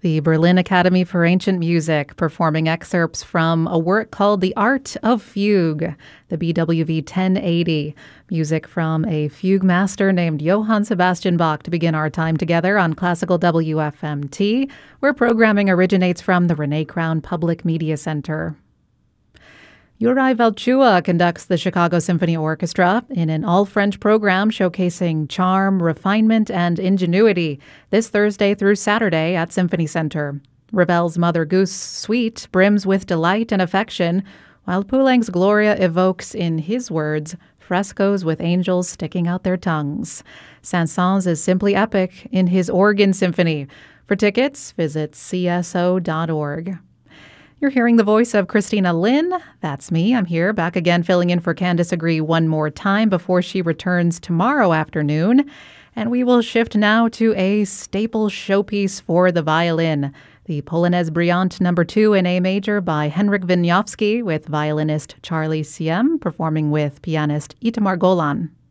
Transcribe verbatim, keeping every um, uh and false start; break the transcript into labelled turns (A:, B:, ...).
A: The Berlin Academy for Ancient Music performing excerpts from a work called The Art of Fugue, the B W V ten eighty. Music from a fugue master named Johann Sebastian Bach to begin our time together on Classical W F M T, where programming originates from the Renee Crown Public Media Center. Juraj Valchua conducts the Chicago Symphony Orchestra in an all-French program showcasing charm, refinement, and ingenuity this Thursday through Saturday at Symphony Center. Ravel's Mother Goose suite brims with delight and affection, while Poulenc's Gloria evokes, in his words, frescoes with angels sticking out their tongues. Saint-Saëns is simply epic in his organ symphony. For tickets, visit c s o dot org. You're hearing the voice of Christina Lin. That's me. I'm here, back again, filling in for Candice Agree one more time before she returns tomorrow afternoon. And we will shift now to a staple showpiece for the violin, the Polonaise Brillante number two in A major by Henryk Wieniawski, with violinist Charlie Siem performing with pianist Itamar Golan.